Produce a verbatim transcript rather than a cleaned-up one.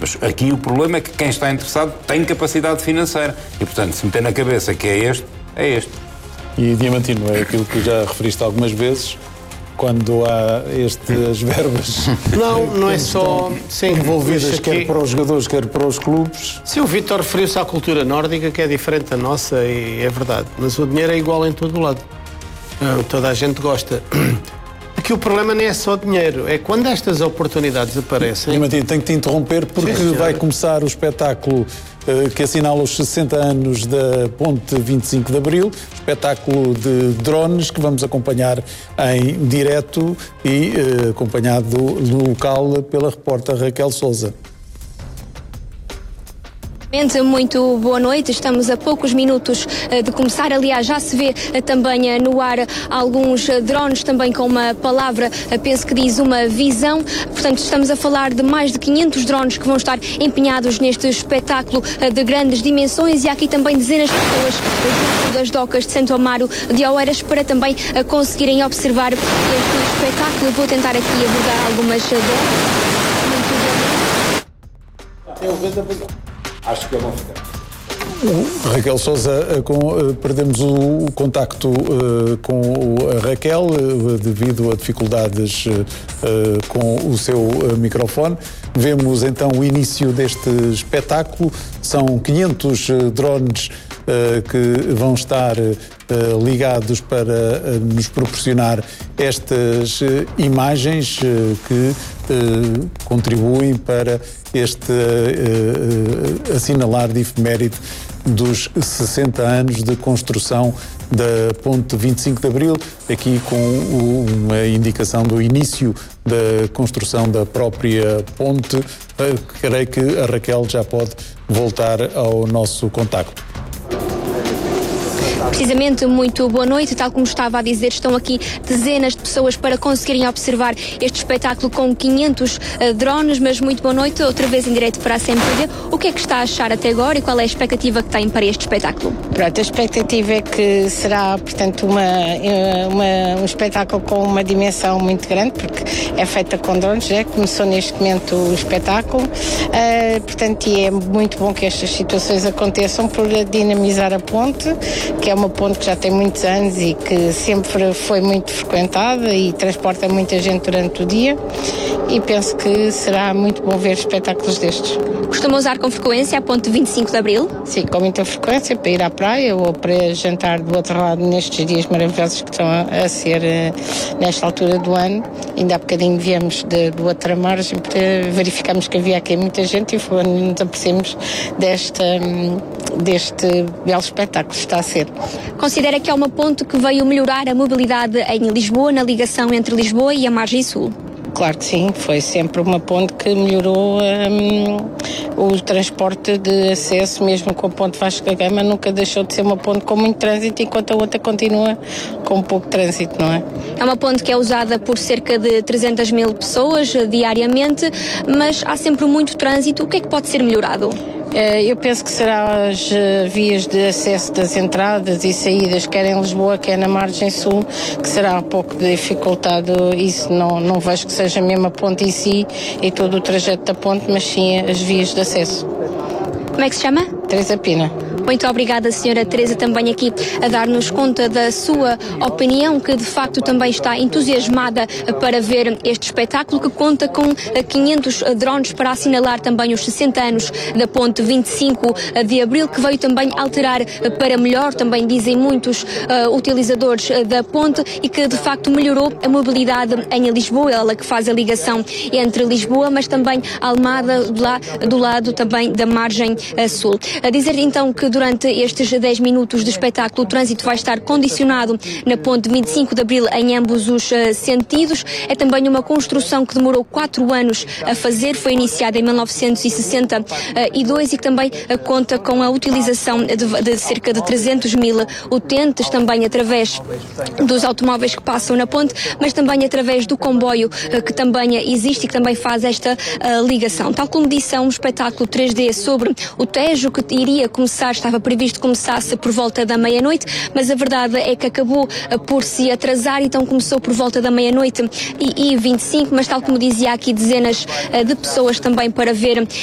Mas aqui o problema é que quem está interessado tem capacidade financeira. E, portanto, se meter na cabeça que é este, é este. E, Diamantino, é aquilo que já referiste algumas vezes, quando há estas verbas... Não, não é só... Sim, envolvidas, quer para os jogadores, quer para os clubes. Sim, o Vítor referiu-se à cultura nórdica, que é diferente da nossa, e é verdade. Mas o dinheiro é igual em todo o lado. Toda a gente gosta. Aqui o problema nem é só dinheiro, é quando estas oportunidades aparecem... Diamantino, tenho que te interromper porque Sim, vai começar o espetáculo uh, que assinala os sessenta anos da Ponte vinte e cinco de Abril, espetáculo de drones que vamos acompanhar em direto e uh, acompanhado no local pela repórter Raquel Sousa. Muito boa noite, estamos a poucos minutos de começar, aliás já se vê também no ar alguns drones também com uma palavra, penso que diz uma visão, portanto estamos a falar de mais de quinhentos drones que vão estar empenhados neste espetáculo de grandes dimensões e há aqui também dezenas de pessoas dentro das docas de Santo Amaro de Oeiras para também conseguirem observar este espetáculo. Vou tentar aqui abordar algumas delas. Acho que é uma ficar. Raquel Sousa, com, perdemos o, o contacto uh, com a Raquel uh, devido a dificuldades uh, com o seu uh, microfone. Vemos então o início deste espetáculo. São quinhentos uh, drones uh, que vão estar uh, ligados para uh, nos proporcionar estas uh, imagens uh, que uh, contribuem para este uh, uh, assinalar de efeméride dos sessenta anos de construção da Ponte vinte e cinco de Abril, aqui com o, uma indicação do início da construção da própria ponte. Uh, creio que a Raquel já pode voltar ao nosso contacto. Precisamente, muito boa noite. Tal como estava a dizer, estão aqui dezenas de pessoas para conseguirem observar este espetáculo com quinhentos uh, drones, mas muito boa noite, outra vez em direto para a C M T V. O que é que está a achar até agora e qual é a expectativa que tem para este espetáculo? Pronto, a expectativa é que será, portanto, uma, uma, um espetáculo com uma dimensão muito grande, porque é feita com drones, já começou neste momento o espetáculo, uh, portanto, e é muito bom que estas situações aconteçam por dinamizar a ponte, que é uma ponte que já tem muitos anos e que sempre foi muito frequentada e transporta muita gente durante o dia, e penso que será muito bom ver espetáculos destes. Costuma usar com frequência a Ponte vinte e cinco de Abril? Sim, com muita frequência, para ir à praia ou para jantar do outro lado nestes dias maravilhosos que estão a, a ser uh, nesta altura do ano. Ainda há bocadinho viemos de, de outra margem para verificarmos que havia aqui muita gente e foi onde nos apercebemos desta, um, deste belo espetáculo que está a ser. Considera que é uma ponte que veio melhorar a mobilidade em Lisboa, na ligação entre Lisboa e a margem sul? Claro que sim, foi sempre uma ponte que melhorou um, o transporte de acesso, mesmo com a ponte Vasco da Gama, nunca deixou de ser uma ponte com muito trânsito, enquanto a outra continua com pouco trânsito, não é? É uma ponte que é usada por cerca de trezentas mil pessoas diariamente, mas há sempre muito trânsito. O que é que pode ser melhorado? Eu penso que será as vias de acesso das entradas e saídas, quer em Lisboa, quer na margem sul, que será um pouco dificultado. Isso não, não vejo que seja mesmo a ponte em si e todo o trajeto da ponte, mas sim as vias de acesso. Como é que se chama? Teresa Pina. Muito obrigada, senhora Teresa, também aqui a dar-nos conta da sua opinião, que de facto também está entusiasmada para ver este espetáculo, que conta com quinhentos drones para assinalar também os sessenta anos da Ponte vinte e cinco de Abril, que veio também alterar para melhor, também dizem muitos uh, utilizadores da ponte, e que de facto melhorou a mobilidade em Lisboa, ela que faz a ligação entre Lisboa, mas também Almada, do, lá, do lado também da margem uh, sul. A dizer então que durante estes dez minutos de espetáculo o trânsito vai estar condicionado na Ponte vinte e cinco de Abril em ambos os uh, sentidos. É também uma construção que demorou quatro anos a fazer, foi iniciada em mil novecentos e sessenta e dois e que também uh, conta com a utilização de, de cerca de trezentos mil utentes, também através dos automóveis que passam na ponte, mas também através do comboio uh, que também existe e que também faz esta uh, ligação. Tal como disse, é um espetáculo três D sobre o Tejo que iria começar, estava previsto que começasse por volta da meia-noite, mas a verdade é que acabou uh, por se atrasar, então começou por volta da meia-noite e, e vinte e cinco, mas tal como dizia aqui, dezenas uh, de pessoas também para ver